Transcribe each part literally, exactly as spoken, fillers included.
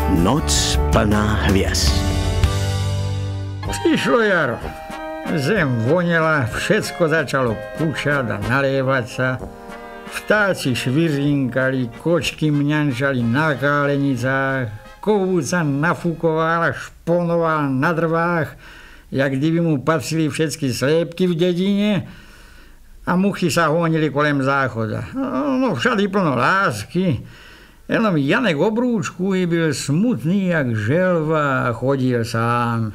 Noc plná hviezd. Prišlo jaro. Zem vonela, všetko začalo pučať a nalievať sa. Vtáci švizinkali, kočky mňančali na kálenicách, kovúca nafúkovala, šponovala na drvách, jak kdyby mu patrili všetky sliepky v dedine, a muchy sa honili kolem záchoda. No, no všady plno lásky. Jenom Janek Obrúčku byl smutný jak želva a chodil sám.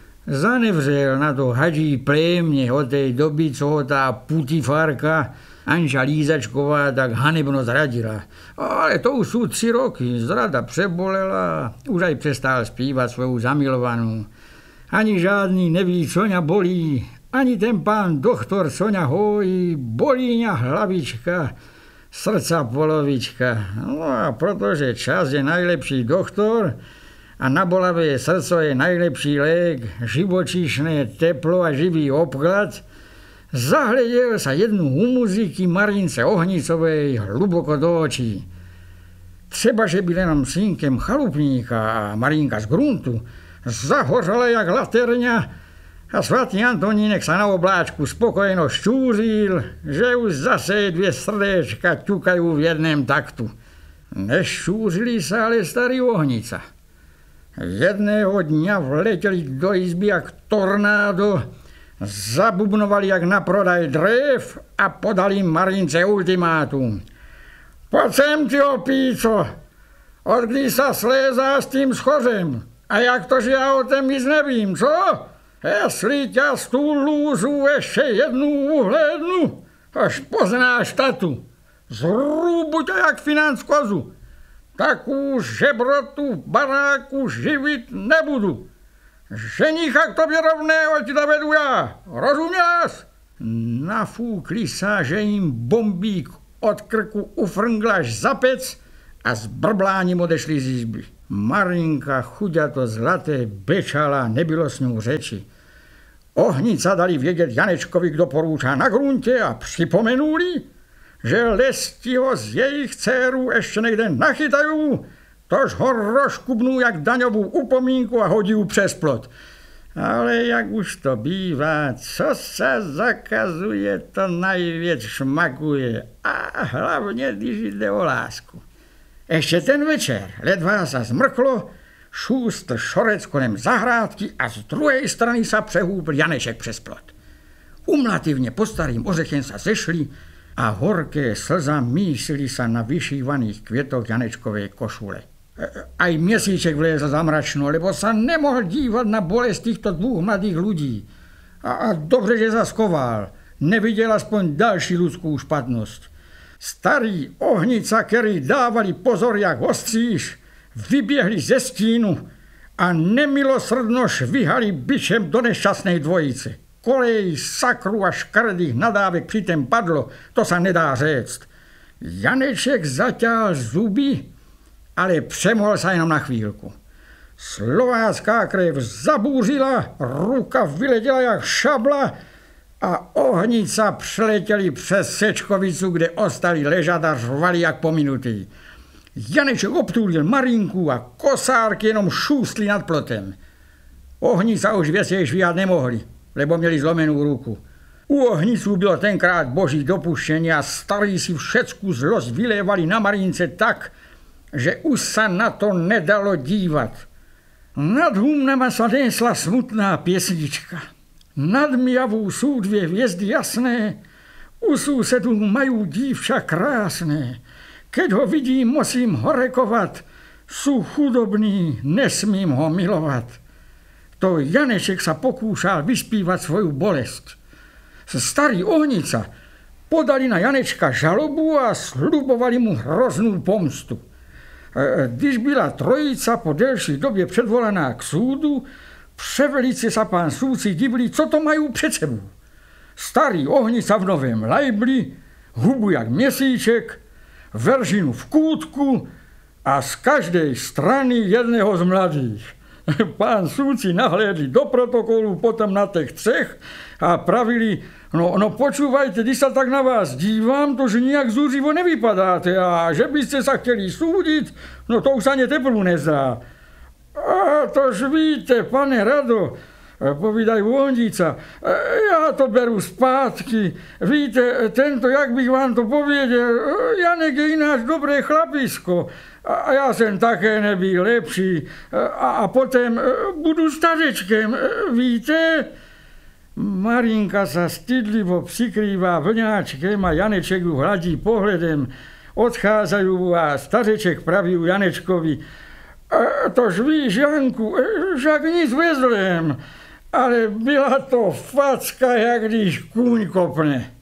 Zanevřel na to hadží plémne od tej doby, co ho tá putifárka Anža Lízačková tak hanebno zradila. Ale to už sú tři roky. Zrada přebolela, už aj prestal spívať svoju zamilovanú. Ani žádný neví, čo ňa bolí, ani ten pán doktor, co ňa hojí, bolí ňa hlavička, srdca polovička. No a protože čas je najlepší doktor a na bolavé srdco je najlepší lék, živočíšne teplo a živý obklad, zahledel sa jednu u muziky Marince Ohnicovej hluboko do očí. Třeba, že byl jenom synkem chalupníka a Marinka z gruntu, zahořela jak laterňa a svatý Antonínek sa na obláčku spokojno šťúril, že už zase dvě srdéčka ťukajú v jedném taktu. Nešťúřili sa ale starý Ohnica. Jedného dňa vleteli do izby jak tornádo, zabubnovali jak na prodaj drev a podali Marince ultimátum. Poď sem, ty opíco, odkdy sa slézá s tým schořem? A jak to, že ja o tom nic nevím, co? Jestli ťa z tú lúzu ešte jednu uhlédnu, až poznáš tatu. Zrúbu ťa jak financ kozu. Takú žebrotu v baráku živit nebudu. Ženicha k tobě rovného ti dovedu já. Rozuměš? Nafúkli sa, že im bombík od krku ufrngl až za pec a s brbláním odešli z izby. Marinka chuďato zlaté bečala, nebylo s ňou řeči. Ohnica dali vědět Janečkovi, kdo porúča na grunte, a připomenuli, že Lestiho z jejich dcerů ještě někde nachytajú, tož ho rozkubnú jak daňovú upomínku a hodí ju přes plot. Ale jak už to bývá, co sa zakazuje, to najviac šmakuje. A hlavne, když ide o lásku. Ešte ten večer ledva sa zmrklo, šústl šorec kolem zahrádky a z druhej strany sa prehúpl Janeček přes plot. Umlativne pod starým ořechem sa zešli a horké slza mísili sa na vyšívaných kvietoch Janečkovej košule. Aj Měsíček vlezl za mračno, lebo sa nemohl dívať na bolest týchto dvou mladých ľudí. A, a dobře, že sa skoval, nevidel aspoň další ľudskú špatnosť. Starí Ohnica, ktorí dávali pozor jak ostříž, vybiehli ze stínu a nemilosrdno švihali bičem do nešťastnej dvojice. Kolej, sakru a škaredých nadávek přitom padlo, to sa nedá říct. Janeček zaťal zuby, ale přemohol sa jenom na chvíľku. Slovácká krev zabúřila, ruka vyletěla jak šabla a Ohnica přeletěli přes Sečkovicu, kde ostali ležat a řvali jak pominutý. Janeček obtúlil Marinku a kosárky jenom šústli nad plotem. Ohnica už viacej švíjať nemohli, lebo měli zlomenú ruku. U Ohnicu bylo tenkrát boží dopuštění a starí si všecku zlost vylévali na Marince tak, že už sa na to nedalo dívať. Nad humnama sa nesla smutná piesnička. Nad mjavou sú dvě hviezdy jasné, u súsedu majú dívča krásne. Keď ho vidím, musím horekovat, sú chudobní, nesmím ho milovat. To Janeček sa pokúšal vyspívať svoju bolesť. Starý Ohnica podali na Janečka žalobu a slubovali mu hroznú pomstu. Když byla trojica po delší době předvolaná k súdu, převelice sa pán súdci divili, co to majú před sebou. Starý Ohnica v novém lajbli, hubu jak Měsíček, veržinu v kútku a z každej strany jedného z mladých. Pán súdci nahlédli do protokolu, potom na těch třech a pravili, no, no počúvajte, když sa tak na vás dívám, to že nijak zúřivo nevypadáte a že byste sa chtěli súdiť, no to už sa ani teplu nezdá. A tož víte, pane Rado, povídaj Vondica, ja to beru zpátky. Víte, tento, jak bych vám to pověděl, Janek je ináč dobré chlapisko. A ja jsem také nebyl lepší. A, a potom budu stařečkem, víte? Marinka sa stydlivo přikrývá vlňáčkem a Janeček ju hladí pohledem. Odchádzajú a stařeček praví u Janečkovi: tož víš, Janku, však nic vezlem, ale byla to facka, jak když kůň kopne.